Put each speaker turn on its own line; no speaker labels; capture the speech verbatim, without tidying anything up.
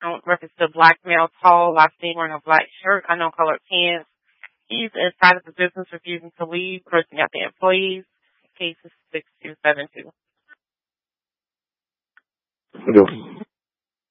um, reference to black male, tall, last name wearing a black shirt, unknown colored pants. He's inside of the business refusing to leave, cursing at the employees. Case is six two seven two.
Go.